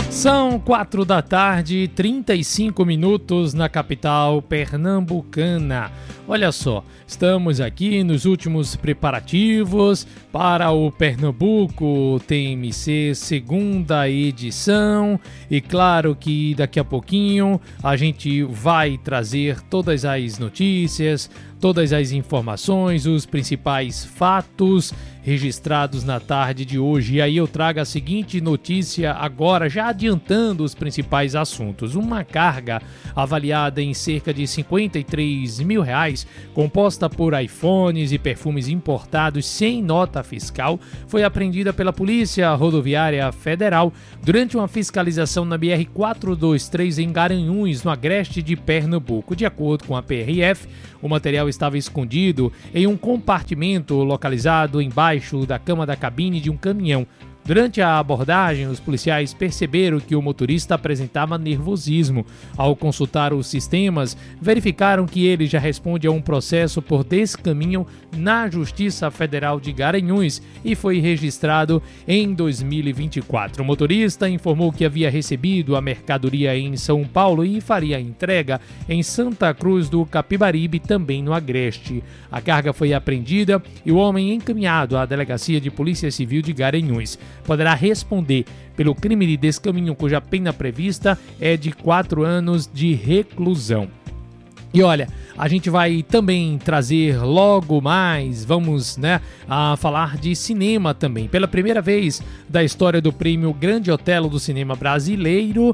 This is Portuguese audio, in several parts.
São 4 da tarde, 35 minutos na capital pernambucana. Olha só, estamos aqui nos últimos preparativos para o Pernambuco TMC segunda edição. E claro que daqui a pouquinho a gente vai trazer todas as notícias, todas as informações, os principais fatos registrados na tarde de hoje. E aí eu trago a seguinte notícia agora, já adiantando os principais assuntos. Uma carga avaliada em cerca de R$53 mil, composta por iPhones e perfumes importados sem nota fiscal, foi apreendida pela Polícia Rodoviária Federal durante uma fiscalização na BR-423 em Garanhuns, no agreste de Pernambuco. De acordo com a PRF, o material estava escondido em um compartimento localizado embaixo da cama da cabine de um caminhão. Durante a abordagem, os policiais perceberam que o motorista apresentava nervosismo. Ao consultar os sistemas, verificaram que ele já responde a um processo por descaminho na Justiça Federal de Garanhuns e foi registrado em 2024. O motorista informou que havia recebido a mercadoria em São Paulo e faria a entrega em Santa Cruz do Capibaribe, também no Agreste. A carga foi apreendida e o homem encaminhado à Delegacia de Polícia Civil de Garanhuns. Poderá responder pelo crime de descaminho, cuja pena prevista é de 4 anos de reclusão. E olha, a gente vai também trazer logo mais, vamos a falar de cinema também. Pela primeira vez da história do Prêmio Grande Otelo do cinema brasileiro,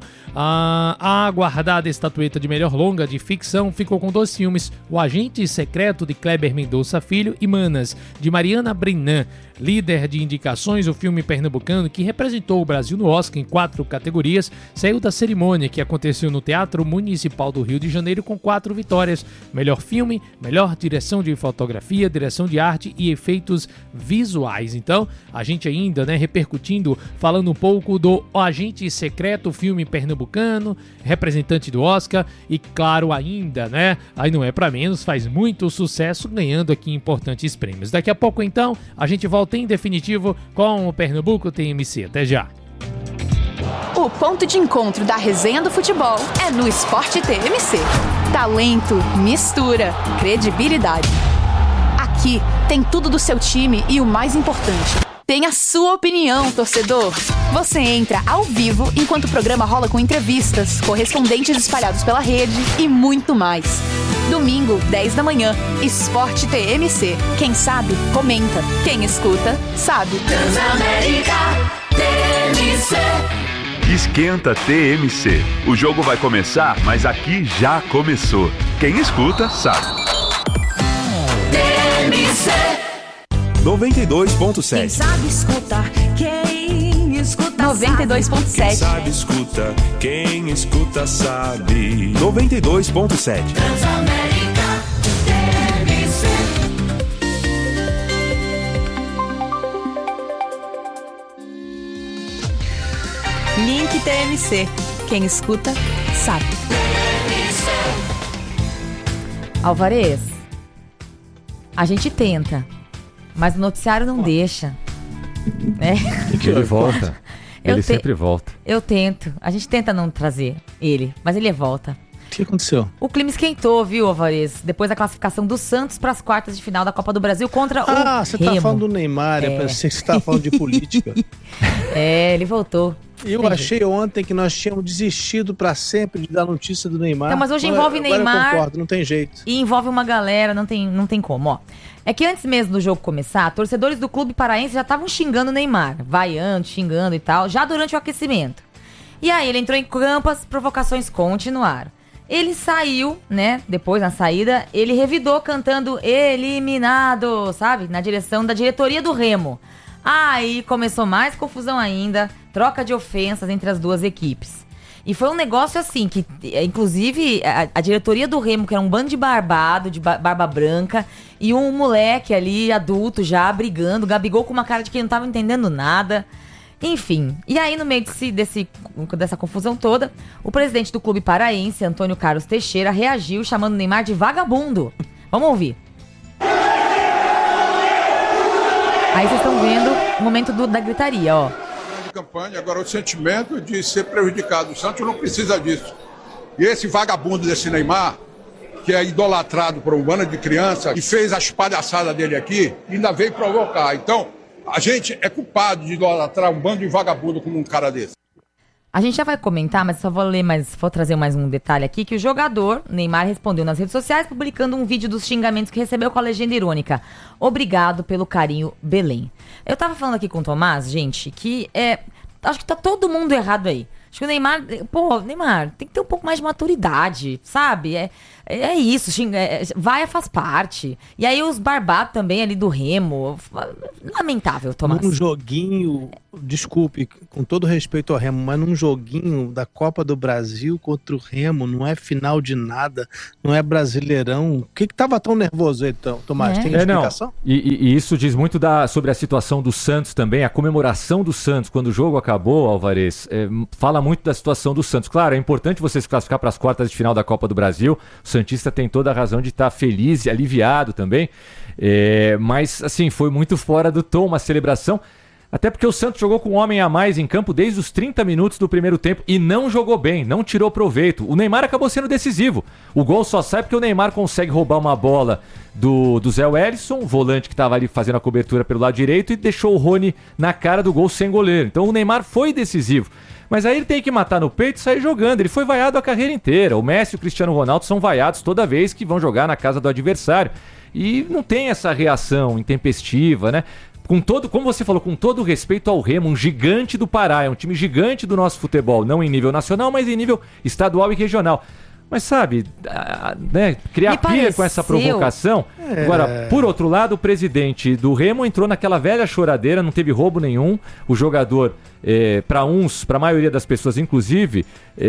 a aguardada estatueta de melhor longa de ficção ficou com 2 filmes: O Agente Secreto, de Kleber Mendonça Filho, e Manas, de Mariana Brennan. Líder de indicações, o filme pernambucano, que representou o Brasil no Oscar em 4 categorias, saiu da cerimônia que aconteceu no Teatro Municipal do Rio de Janeiro com 4 vitórias: melhor filme, melhor direção de fotografia, direção de arte e efeitos visuais. Então, a gente ainda, repercutindo, falando um pouco do O Agente Secreto, filme pernambucano, representante do Oscar, e claro ainda, aí não é pra menos, faz muito sucesso, ganhando aqui importantes prêmios. Daqui a pouco, então, a gente volta em definitivo com o Pernambuco TMC. Até já! O ponto de encontro da resenha do futebol é no Esporte TMC. Talento, mistura, credibilidade. Aqui tem tudo do seu time e o mais importante, tem a sua opinião, torcedor. Você entra ao vivo enquanto o programa rola com entrevistas, correspondentes espalhados pela rede e muito mais. Domingo, 10 da manhã, Esporte TMC. Quem sabe, comenta. Quem escuta, sabe. Transamérica TMC. Esquenta TMC. O jogo vai começar, mas aqui já começou. Quem escuta, sabe. TMC 92.7. Quem sabe escuta, quem escuta 92.7. Quem sabe escuta, quem escuta sabe. 92.7. Transamérica TMC. Link TMC. Quem escuta, sabe. Alvarez, a gente tenta, mas o noticiário não deixa. Ele volta. Ele sempre volta. Eu tento. A gente tenta não trazer ele, mas ele volta. O que aconteceu? O clima esquentou, viu, Alvarez? Depois da classificação do Santos para as quartas de final da Copa do Brasil contra o Remo. Você tá falando do Neymar, eu pensei que você tava falando de política. Ele voltou. Eu achei ontem que nós tínhamos desistido pra sempre de dar notícia do Neymar. Então, mas hoje envolve Agora Neymar. eu concordo, não tem jeito. E envolve uma galera, não tem como, ó. É que antes mesmo do jogo começar, torcedores do clube paraense já estavam xingando o Neymar, vaiando, xingando e tal, já durante o aquecimento. E aí ele entrou em campo, as provocações continuaram. Ele saiu, depois na saída, ele revidou cantando eliminado, sabe? Na direção da diretoria do Remo. Aí começou mais confusão ainda, troca de ofensas entre as duas equipes. E foi um negócio assim, que inclusive a diretoria do Remo, que era um bando de barbado, de barba branca, e um moleque ali, adulto já, brigando, Gabigol com uma cara de quem não tava entendendo nada. Enfim, e aí no meio dessa confusão toda, o presidente do clube paraense, Antônio Carlos Teixeira, reagiu chamando o Neymar de vagabundo. Vamos ouvir. Aí vocês estão vendo o momento da gritaria, ó. campanha, agora o sentimento de ser prejudicado. O Santos não precisa disso. E esse vagabundo desse Neymar, que é idolatrado por um bando de crianças e fez as palhaçadas dele aqui, ainda veio provocar. Então, a gente é culpado de idolatrar um bando de vagabundo como um cara desse. A gente já vai comentar, mas só vou trazer mais um detalhe aqui, que o jogador, Neymar, respondeu nas redes sociais, publicando um vídeo dos xingamentos que recebeu com a legenda irônica: "Obrigado pelo carinho, Belém". Eu tava falando aqui com o Tomás, gente, que acho que tá todo mundo errado aí. Acho que o Neymar, Neymar, tem que ter um pouco mais de maturidade, sabe? É isso, vaia faz parte. E aí os barbados também ali do Remo, lamentável, Tomás. Num joguinho, desculpe, com todo respeito ao Remo, mas num joguinho da Copa do Brasil contra o Remo, não é final de nada, não é Brasileirão. O que tava tão nervoso aí, Tomás? Tem explicação? Não. E isso diz muito sobre a situação do Santos também, a comemoração do Santos quando o jogo acabou, Alvarez, fala muito da situação do Santos. Claro, é importante você se classificar para as quartas de final da Copa do Brasil. O santista tem toda a razão de estar feliz e aliviado também. Mas, assim, foi muito fora do tom uma celebração. Até porque o Santos jogou com um homem a mais em campo desde os 30 minutos do primeiro tempo e não jogou bem, não tirou proveito. O Neymar acabou sendo decisivo. O gol só sai porque o Neymar consegue roubar uma bola do Zé Wellison, o volante que estava ali fazendo a cobertura pelo lado direito, e deixou o Rony na cara do gol sem goleiro. Então o Neymar foi decisivo. Mas aí ele tem que matar no peito e sair jogando. Ele foi vaiado a carreira inteira. O Messi e o Cristiano Ronaldo são vaiados toda vez que vão jogar na casa do adversário. E não tem essa reação intempestiva, né? Como você falou, com todo respeito ao Remo, um gigante do Pará, é um time gigante do nosso futebol, não em nível nacional, mas em nível estadual e regional. Mas sabe, né, criar pilha com essa provocação. Agora, por outro lado, o presidente do Remo entrou naquela velha choradeira, não teve roubo nenhum. O jogador, para a maioria das pessoas, inclusive,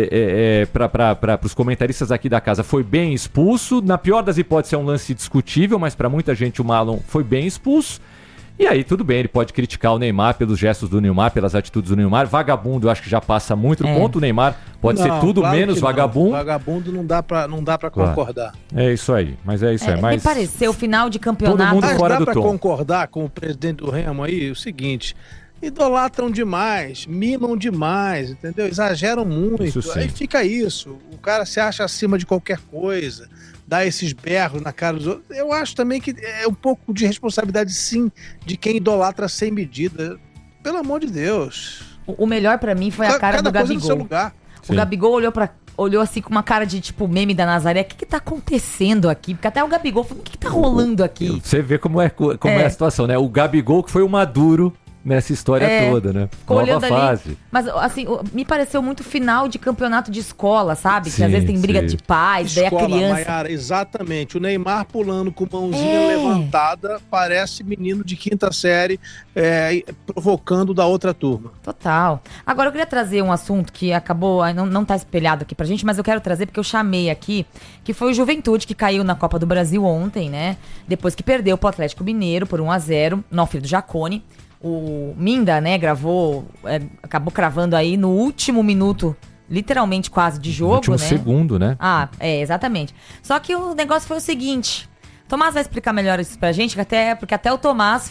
para os comentaristas aqui da casa, foi bem expulso. Na pior das hipóteses, é um lance discutível, mas para muita gente o Marlon foi bem expulso. E aí, tudo bem, ele pode criticar o Neymar pelos gestos do Neymar, pelas atitudes do Neymar. Vagabundo, eu acho que já passa muito do ponto. O Neymar pode ser tudo claro menos vagabundo. Vagabundo não dá pra concordar. É isso aí, mas é isso aí. Mas me pareceu o final de campeonato. Todo mundo fora dá do pra tom. concordar com o presidente do Remo aí, o seguinte: idolatram demais, mimam demais, entendeu? Exageram muito. Aí fica isso. O cara se acha acima de qualquer coisa, dá esses berros na cara dos outros. Eu acho também que é um pouco de responsabilidade, sim, de quem idolatra sem medida. Pelo amor de Deus. O melhor pra mim foi a cara do Gabigol. No seu lugar. O Gabigol olhou assim com uma cara de tipo meme da Nazaré. O que tá acontecendo aqui? Porque até o Gabigol falou: o que tá rolando aqui? Você vê como é a situação, né? O Gabigol que foi o Maduro nessa história toda, né? Nova fase. Ali, mas, assim, me pareceu muito final de campeonato de escola, sabe? Que às vezes tem briga de pais, daí a criança... Maiara, exatamente. O Neymar pulando com mãozinha levantada parece menino de quinta série provocando da outra turma. Total. Agora, eu queria trazer um assunto que acabou... Não tá espelhado aqui pra gente, mas eu quero trazer porque eu chamei aqui, que foi o Juventude, que caiu na Copa do Brasil ontem, né? Depois que perdeu pro Atlético Mineiro por 1-0, no Alfredo Jaconi. O Minda, né, acabou cravando aí no último minuto, literalmente quase de jogo, último né? segundo, né? Exatamente. Só que o negócio foi o seguinte: Tomás vai explicar melhor isso pra gente, porque até o Tomás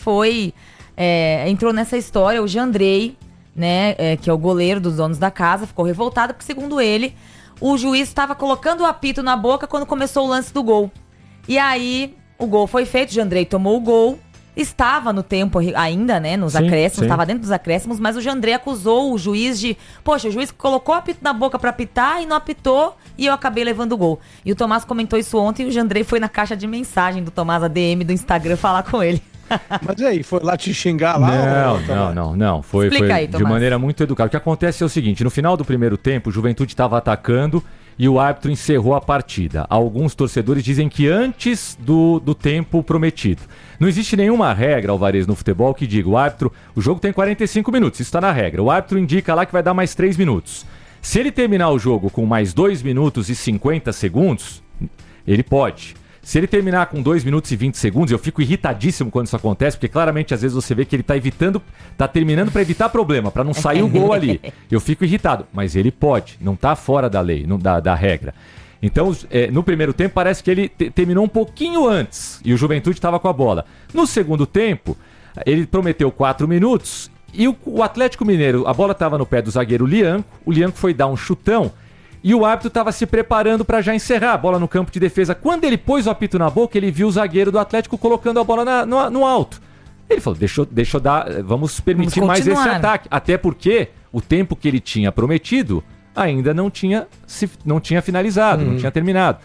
entrou nessa história, o Jandrei, né, que é o goleiro dos donos da casa, ficou revoltado porque, segundo ele, o juiz estava colocando o apito na boca quando começou o lance do gol. E aí, o gol foi feito, o Jandrei tomou o gol. Estava no tempo ainda, né, nos acréscimos, estava dentro dos acréscimos, mas o Jandrei acusou o juiz de... Poxa, o juiz colocou o apito na boca pra apitar e não apitou e eu acabei levando o gol. E o Tomás comentou isso ontem e o Jandrei foi na caixa de mensagem do Tomás, a DM do Instagram, falar com ele. Mas aí, foi lá te xingar lá? Não. Foi aí, de maneira muito educada. O que acontece é o seguinte: no final do primeiro tempo, o Juventude estava atacando e o árbitro encerrou a partida. Alguns torcedores dizem que antes do tempo prometido. Não existe nenhuma regra, Alvarez, no futebol que diga: o jogo tem 45 minutos, isso está na regra. O árbitro indica lá que vai dar mais 3 minutos. Se ele terminar o jogo com mais 2 minutos e 50 segundos, ele pode. Se ele terminar com 2 minutos e 20 segundos, eu fico irritadíssimo quando isso acontece, porque claramente às vezes você vê que ele tá terminando para evitar problema, para não sair o gol ali. Eu fico irritado, mas ele pode, não tá fora da lei, da regra. Então, no primeiro tempo, parece que ele terminou um pouquinho antes e o Juventude estava com a bola. No segundo tempo, ele prometeu 4 minutos E o Atlético Mineiro, a bola estava no pé do zagueiro Lianco, o Lianco foi dar um chutão e o árbitro estava se preparando para já encerrar a bola no campo de defesa. Quando ele pôs o apito na boca, ele viu o zagueiro do Atlético colocando a bola no alto. Ele falou, deixa eu dar, vamos permitir mais esse ataque. Até porque o tempo que ele tinha prometido ainda não tinha finalizado, não tinha terminado.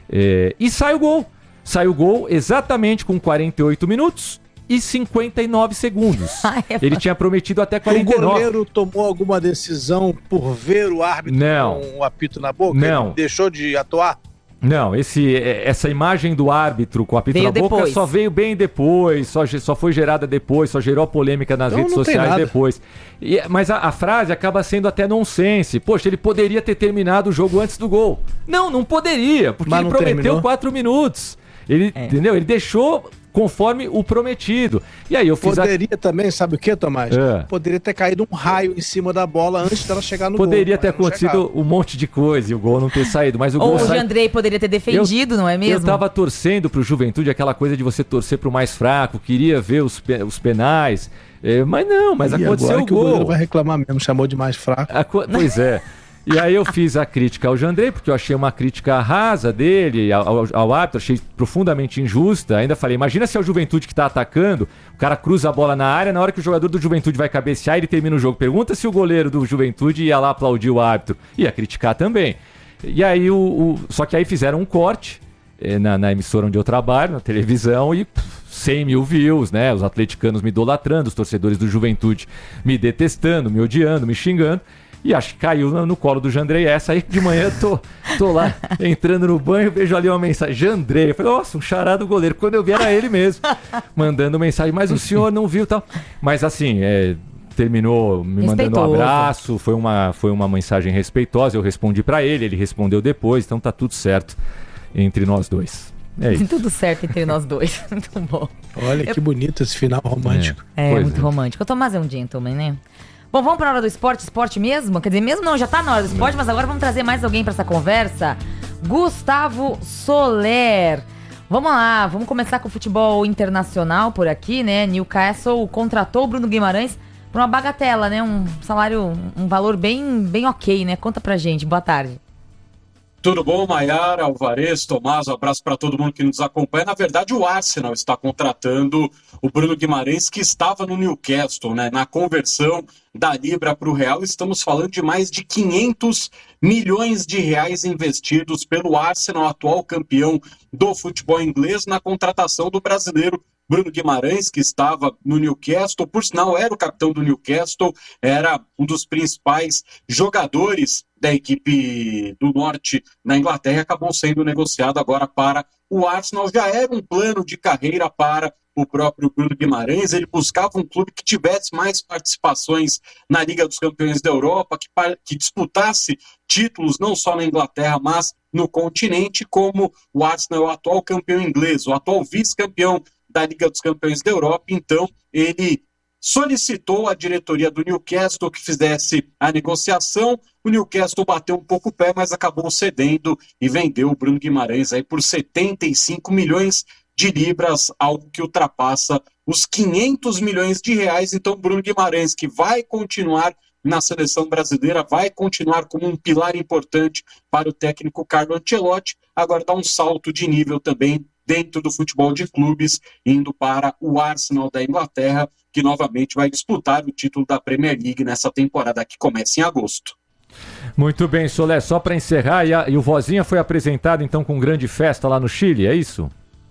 E sai o gol. Sai o gol exatamente com 48 minutos e 59 segundos. Ele tinha prometido até 49. O goleiro tomou alguma decisão por ver o árbitro com o apito na boca? Não. Ele deixou de atuar? Não, essa imagem do árbitro com o apito na boca depois. só veio bem depois, só foi gerada depois, só gerou polêmica nas redes sociais depois. Mas a frase acaba sendo até nonsense. Poxa, ele poderia ter terminado o jogo antes do gol. Não poderia, porque ele prometeu 4 minutos. Entendeu? Ele deixou conforme o prometido. E aí eu fiz Poderia também, sabe o que, Tomás? Poderia ter caído um raio em cima da bola antes dela chegar no gol. Poderia ter acontecido um monte de coisa e o gol não ter saído. Mas o gol o Jandrei poderia ter defendido, não é mesmo? Eu tava torcendo pro Juventude, aquela coisa de você torcer pro mais fraco, queria ver os penais. Mas aconteceu agora o que gol. O goleiro vai reclamar mesmo, chamou de mais fraco. Pois é. E aí eu fiz a crítica ao Jandrei, porque eu achei uma crítica rasa dele, ao árbitro, achei profundamente injusta. Ainda falei, imagina se é o Juventude que tá atacando, o cara cruza a bola na área, na hora que o jogador do Juventude vai cabecear, ele termina o jogo. Pergunta se o goleiro do Juventude ia lá aplaudir o árbitro. Ia criticar também. E aí, só que aí fizeram um corte na emissora onde eu trabalho, na televisão, e 100 mil views, né? Os atleticanos me idolatrando, os torcedores do Juventude me detestando, me odiando, me xingando. E acho que caiu no colo do Jandrei essa. Aí de manhã tô lá entrando no banho, vejo ali uma mensagem, Jandrei. Eu falei, nossa, um xará do goleiro. Quando eu vi era ele mesmo, mandando mensagem, mas o senhor não viu e tal. Mas assim, terminou me mandando um abraço, foi uma mensagem respeitosa, eu respondi pra ele respondeu depois, então tá tudo certo entre nós dois. É isso. Tudo certo entre nós dois. Muito bom. Olha que bonito esse final romântico. Muito romântico. O Tomás é um gentleman, né? Bom, vamos para a hora do esporte mesmo? Quer dizer, mesmo não, já tá na hora do esporte, mas agora vamos trazer mais alguém para essa conversa. Gustavo Soler. Vamos lá, vamos começar com o futebol internacional por aqui, né? Newcastle contratou o Bruno Guimarães por uma bagatela, né? Um salário, um valor bem ok, né? Conta pra gente, boa tarde. Tudo bom, Maiara, Alvarez, Tomás, um abraço para todo mundo que nos acompanha. Na verdade, o Arsenal está contratando o Bruno Guimarães, que estava no Newcastle, né? Na conversão da Libra para o Real, estamos falando de mais de 500 milhões de reais investidos pelo Arsenal, atual campeão do futebol inglês, na contratação do brasileiro Bruno Guimarães, que estava no Newcastle, por sinal era o capitão do Newcastle, era um dos principais jogadores da equipe do Norte na Inglaterra, acabou sendo negociado agora para o Arsenal. Já era um plano de carreira para o próprio Bruno Guimarães, ele buscava um clube que tivesse mais participações na Liga dos Campeões da Europa, que disputasse títulos não só na Inglaterra, mas no continente, como o Arsenal é o atual campeão inglês, o atual vice-campeão da Liga dos Campeões da Europa. Então ele solicitou à diretoria do Newcastle que fizesse a negociação. O Newcastle bateu um pouco o pé, mas acabou cedendo e vendeu o Bruno Guimarães aí por 75 milhões de libras, algo que ultrapassa os 500 milhões de reais. Então Bruno Guimarães, que vai continuar na seleção brasileira, vai continuar como um pilar importante para o técnico Carlo Ancelotti, agora dá um salto de nível também dentro do futebol de clubes, indo para o Arsenal da Inglaterra, que novamente vai disputar o título da Premier League nessa temporada que começa em agosto. Muito bem, Solé, só para encerrar, e o Vozinha foi apresentado então com grande festa lá no Chile, é isso?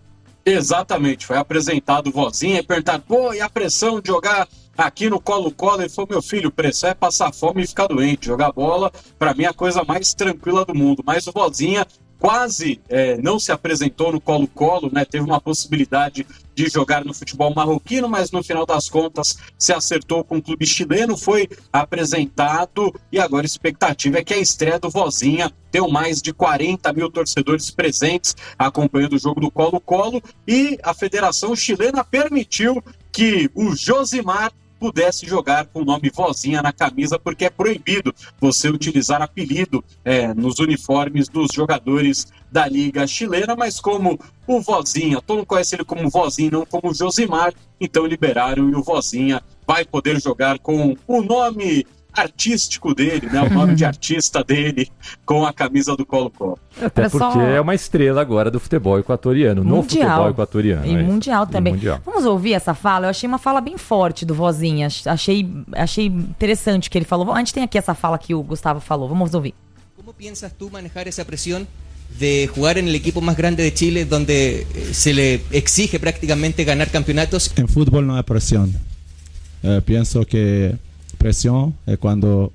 Exatamente, foi apresentado o Vozinha e perguntaram, e a pressão de jogar aqui no Colo-Colo? Ele falou, meu filho, pressão é passar fome e ficar doente, jogar bola, para mim é a coisa mais tranquila do mundo. Mas o Vozinha quase não se apresentou no Colo-Colo, né? Teve uma possibilidade de jogar no futebol marroquino, mas no final das contas se acertou com o clube chileno, foi apresentado e agora a expectativa é que a estreia do Vozinha deu mais de 40 mil torcedores presentes acompanhando o jogo do Colo-Colo, e a Federação Chilena permitiu que o Josimar pudesse jogar com o nome Vozinha na camisa, porque é proibido você utilizar apelido nos uniformes dos jogadores da Liga Chilena, mas como o Vozinha, todo mundo conhece ele como Vozinha, não como Josimar, então liberaram e o Vozinha vai poder jogar com o nome artístico dele, né? O nome de artista dele com a camisa do Colo-Colo. Até porque é uma estrela agora do futebol equatoriano, mundial. No futebol equatoriano. E mundial também. Mundial. Vamos ouvir essa fala? Eu achei uma fala bem forte do Vozinha. Achei interessante o que ele falou. A gente tem aqui essa fala que o Gustavo falou. Vamos ouvir. Como pensas tu manejar essa pressão de jugar en el equipo más grande de Chile, donde se le exige prácticamente ganar campeonatos? En fútbol no hay presión. Pienso que presión es cuando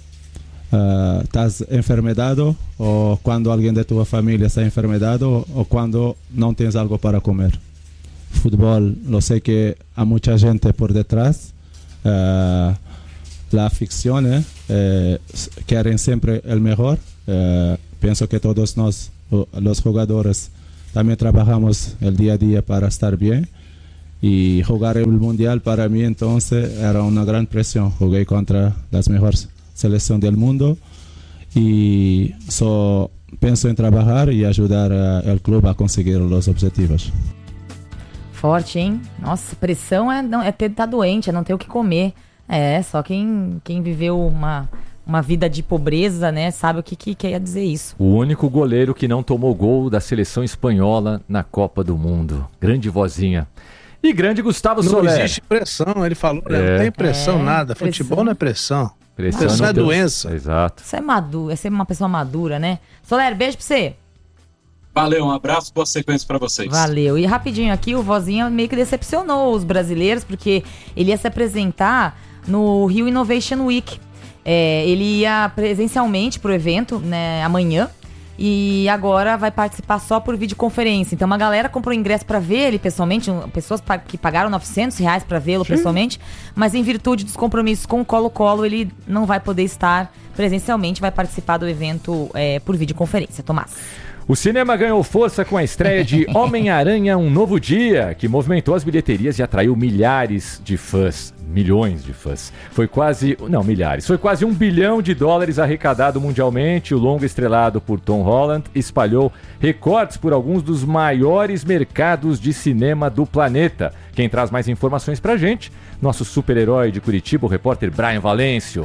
estás enfermedado o cuando alguien de tu familia está enfermedado o cuando no tienes algo para comer. Fútbol, lo sé que hay mucha gente por detrás. La afición quieren siempre el mejor. Pienso que todos los jugadores también trabajamos el día a día para estar bien. Y jugar el mundial para mí entonces era una gran presión. Jugué contra las mejores selecciones del mundo y pienso en trabajar y ayudar al club a conseguir los objetivos. Forte, hein? Nossa, pressão tá doente, é não ter o que comer. Só quem viveu uma vida de pobreza, né, sabe o que quer dizer isso. O único goleiro que não tomou gol da seleção espanhola na Copa do Mundo. Grande Vozinha. E grande Gustavo Soler. Não existe pressão, ele falou, né? Não tem pressão, nada. Pressão. Futebol não é pressão. Pressão é doença. Exato. Isso é maduro, é ser uma pessoa madura, né? Soler, beijo pra você. Valeu, um abraço, boa sequência pra vocês. Valeu. E rapidinho aqui, o Vozinha meio que decepcionou os brasileiros, porque ele ia se apresentar no Rio Innovation Week. Ele ia presencialmente pro evento, né, amanhã. E agora vai participar só por videoconferência. Então uma galera comprou ingresso para ver ele pessoalmente, pessoas que pagaram R$900 para vê-lo pessoalmente, mas em virtude dos compromissos com o Colo-Colo, ele não vai poder estar presencialmente, vai participar do evento por videoconferência. Tomás. O cinema ganhou força com a estreia de Homem-Aranha Um Novo Dia, que movimentou as bilheterias e atraiu milhares de fãs. Milhões de fãs. Foi quase $1 bilhão arrecadado mundialmente. O longa estrelado por Tom Holland espalhou recordes por alguns dos maiores mercados de cinema do planeta. Quem traz mais informações pra gente? Nosso super-herói de Curitiba, o repórter Brian Valêncio.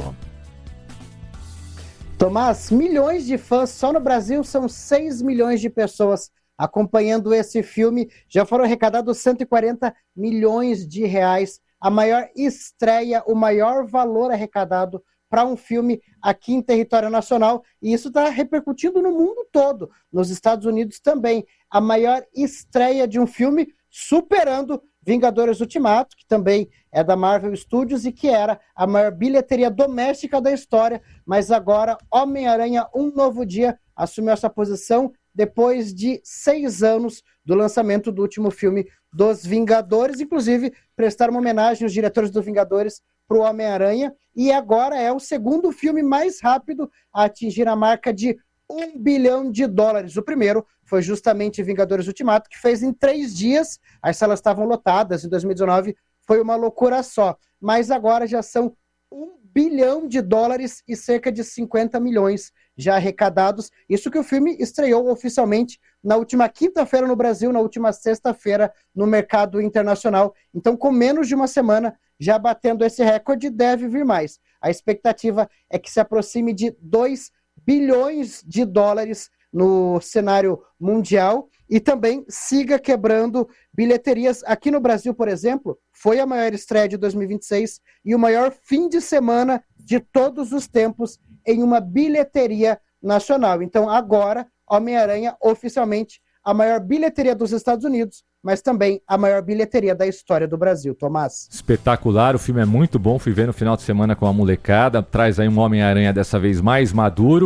Tomás, milhões de fãs, só no Brasil são 6 milhões de pessoas acompanhando esse filme. Já foram arrecadados R$140 milhões. A maior estreia, o maior valor arrecadado para um filme aqui em território nacional. E isso está repercutindo no mundo todo, nos Estados Unidos também. A maior estreia de um filme, superando Vingadores Ultimato, que também é da Marvel Studios e que era a maior bilheteria doméstica da história, mas agora Homem-Aranha Um Novo Dia assumiu essa posição depois de 6 anos do lançamento do último filme dos Vingadores, inclusive prestaram uma homenagem aos diretores dos Vingadores para o Homem-Aranha, e agora é o segundo filme mais rápido a atingir a marca de $1 bilhão. O primeiro foi justamente Vingadores Ultimato, que fez em 3 dias, as salas estavam lotadas, em 2019 foi uma loucura só, mas agora já são $1 bilhão e cerca de 50 milhões já arrecadados, isso que o filme estreou oficialmente na última quinta-feira no Brasil, na última sexta-feira no mercado internacional, então com menos de uma semana já batendo esse recorde, deve vir mais. A expectativa é que se aproxime de $2 bilhões no cenário mundial e também siga quebrando bilheterias. Aqui no Brasil, por exemplo, foi a maior estreia de 2026 e o maior fim de semana de todos os tempos em uma bilheteria nacional. Então agora, Homem-Aranha oficialmente a maior bilheteria dos Estados Unidos, mas também a maior bilheteria da história do Brasil. Tomás. Espetacular, o filme é muito bom, fui ver no final de semana com a molecada, traz aí um Homem-Aranha dessa vez mais maduro.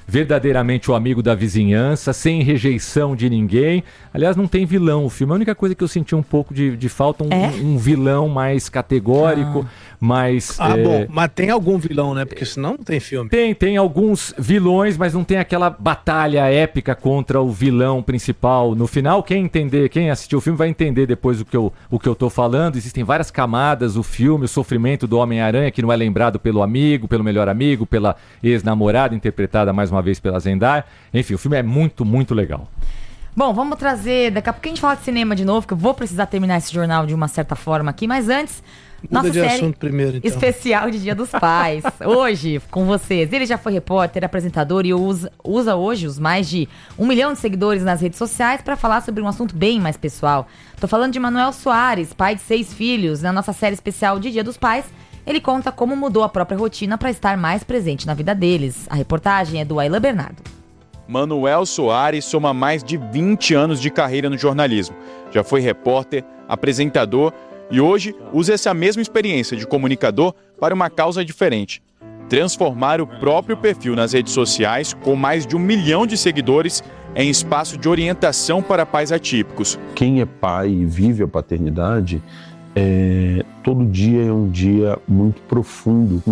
verdadeiramente o amigo da vizinhança, sem rejeição de ninguém. Aliás, não tem vilão o filme. A única coisa que eu senti um pouco de falta, um vilão mais categórico, mais... bom, mas tem algum vilão, né? Porque senão não tem filme. Tem alguns vilões, mas não tem aquela batalha épica contra o vilão principal. No final, quem assistiu o filme vai entender depois o que eu tô falando. Existem várias camadas, o filme, o sofrimento do Homem-Aranha, que não é lembrado pelo amigo, pelo melhor amigo, pela ex-namorada, interpretada mais uma vez pela Zendaya. Enfim, o filme é muito, muito legal. Bom, vamos trazer, daqui a pouco a gente fala de cinema de novo, que eu vou precisar terminar esse jornal de uma certa forma aqui, mas antes, nossa série primeiro, então. especial de Dia dos Pais, hoje com vocês. Ele já foi repórter, apresentador e usa hoje os mais de 1 milhão de seguidores nas redes sociais para falar sobre um assunto bem mais pessoal. Tô falando de Manuel Soares, pai de 6 filhos. Na nossa série especial de Dia dos Pais, ele conta como mudou a própria rotina para estar mais presente na vida deles. A reportagem é do Aylan Bernardo. Manuel Soares soma mais de 20 anos de carreira no jornalismo. Já foi repórter, apresentador e hoje usa essa mesma experiência de comunicador para uma causa diferente: transformar o próprio perfil nas redes sociais, com mais de 1 milhão de seguidores, em espaço de orientação para pais atípicos. Quem é pai e vive a paternidade, todo dia é um dia muito profundo.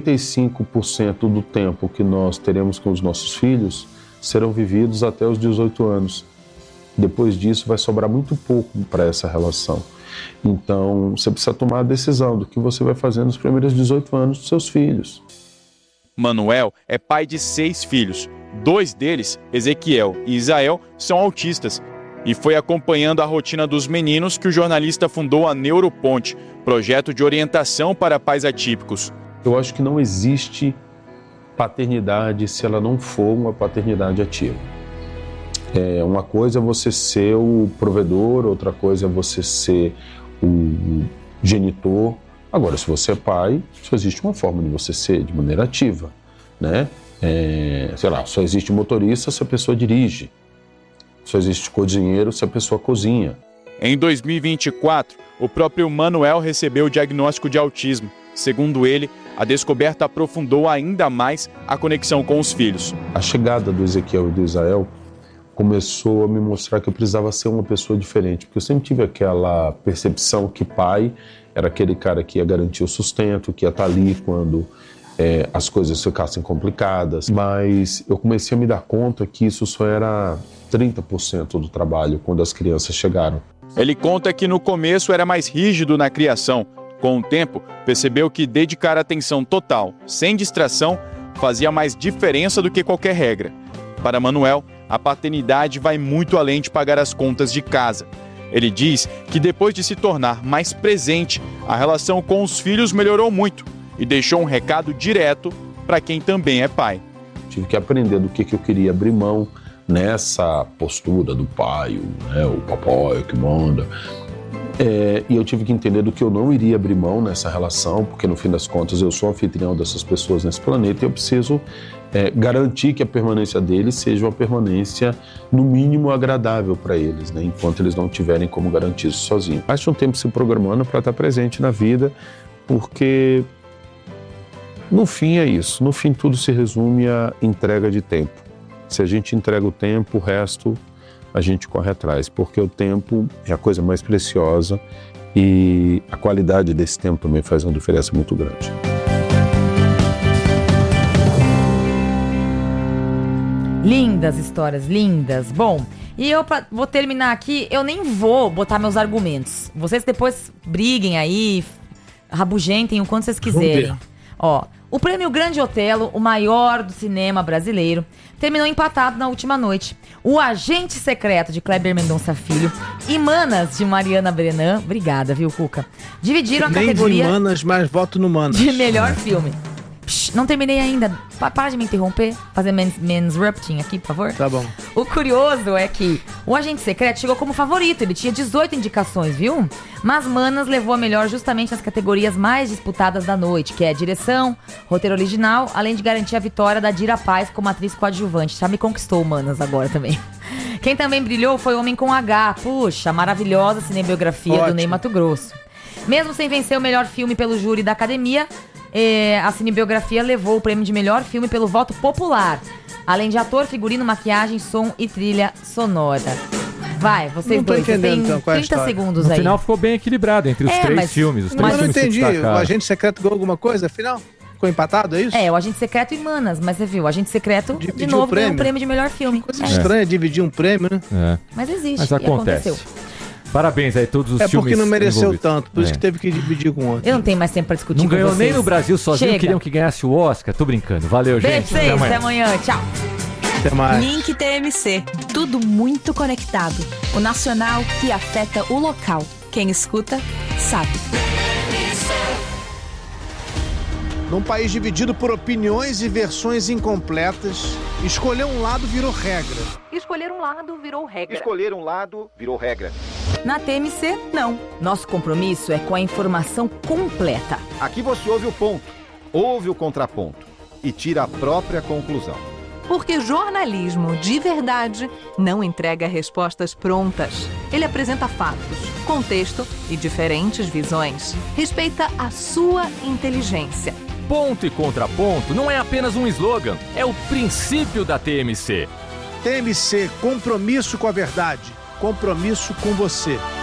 95% do tempo que nós teremos com os nossos filhos serão vividos até os 18 anos. Depois disso vai sobrar muito pouco para essa relação. Então você precisa tomar a decisão do que você vai fazer nos primeiros 18 anos dos seus filhos. Manuel é pai de 6 filhos. 2 deles, Ezequiel e Isael, são autistas. E foi acompanhando a rotina dos meninos que o jornalista fundou a Neuroponte, projeto de orientação para pais atípicos. Eu acho que não existe paternidade se ela não for uma paternidade ativa. Uma coisa é você ser o provedor, outra coisa é você ser o genitor. Agora, se você é pai, só existe uma forma de você ser de maneira ativa, né? Só existe motorista se a pessoa dirige. Só existe cozinheiro se a pessoa cozinha. Em 2024, o próprio Manuel recebeu o diagnóstico de autismo. Segundo ele, a descoberta aprofundou ainda mais a conexão com os filhos. A chegada do Ezequiel e do Isael começou a me mostrar que eu precisava ser uma pessoa diferente, porque eu sempre tive aquela percepção que pai era aquele cara que ia garantir o sustento, que ia estar ali quando as coisas ficassem complicadas. Mas eu comecei a me dar conta que isso só era 30% do trabalho quando as crianças chegaram. Ele conta que no começo era mais rígido na criação. Com o tempo, percebeu que dedicar atenção total, sem distração, fazia mais diferença do que qualquer regra. Para Manuel, a paternidade vai muito além de pagar as contas de casa. Ele diz que depois de se tornar mais presente, a relação com os filhos melhorou muito e deixou um recado direto para quem também é pai. Tive que aprender do que eu queria abrir mão nessa postura do pai, o papai que manda. E eu tive que entender do que eu não iria abrir mão nessa relação, porque no fim das contas eu sou anfitrião dessas pessoas nesse planeta e eu preciso garantir que a permanência deles seja uma permanência no mínimo agradável para eles, né? Enquanto eles não tiverem como garantir isso sozinhos. Acho um tempo se programando para estar presente na vida, porque no fim é isso, no fim tudo se resume à entrega de tempo. Se a gente entrega o tempo, o resto a gente corre atrás, porque o tempo é a coisa mais preciosa e a qualidade desse tempo também faz uma diferença muito grande. Lindas histórias, lindas. Bom, e eu vou terminar aqui, eu nem vou botar meus argumentos. Vocês depois briguem aí, rabugentem o quanto vocês quiserem. Ó, o prêmio Grande Otelo, o maior do cinema brasileiro, terminou empatado na última noite. O Agente Secreto, de Kleber Mendonça Filho, e Manas, de Mariana Brenan, obrigada, viu, Cuca? Dividiram a categoria... Nem de Manas, mas voto no Manas. De melhor filme. Não terminei ainda. Para de me interromper. Fazer mansrupting aqui, por favor. Tá bom. O curioso é que o Agente Secreto chegou como favorito. Ele tinha 18 indicações, viu? Mas Manas levou a melhor justamente nas categorias mais disputadas da noite, que é direção, roteiro original, além de garantir a vitória da Dira Paz como atriz coadjuvante. Já me conquistou o Manas agora também. Quem também brilhou foi Homem com H. Puxa, a maravilhosa cinebiografia do Ney Matogrosso. Mesmo sem vencer o melhor filme pelo júri da Academia, A cinebiografia levou o prêmio de melhor filme pelo voto popular, além de ator, figurino, maquiagem, som e trilha sonora. Vai, vocês dois, vocês têm 30 segundos no aí. No final ficou bem equilibrado entre os três filmes. Os três mas eu não filmes entendi, o Agente Secreto ganhou alguma coisa, afinal? Ficou empatado, é isso? O Agente Secreto e Manas, mas você viu, o Agente Secreto de novo ganhou um prêmio de melhor filme. Coisa estranha dividir um prêmio, né? Mas existe, mas acontece. Parabéns aí a todos os filmes. É porque não mereceu tanto, por isso que teve que dividir com outro. Eu não tenho mais tempo pra discutir não com vocês. Não ganhou nem no Brasil sozinho, queriam que ganhasse o Oscar. Tô brincando. Valeu, gente. Beijo, até amanhã. Tchau. Até mais. Link TMC. Tudo muito conectado. O nacional que afeta o local. Quem escuta, sabe. Num país dividido por opiniões e versões incompletas, escolher um lado virou regra. Escolher um lado virou regra. Escolher um lado virou regra. Na TMC, não. Nosso compromisso é com a informação completa. Aqui você ouve o ponto, ouve o contraponto e tira a própria conclusão. Porque jornalismo de verdade não entrega respostas prontas. Ele apresenta fatos, contexto e diferentes visões. Respeita a sua inteligência. Ponto e contraponto não é apenas um slogan, é o princípio da TMC. TMC, compromisso com a verdade, compromisso com você.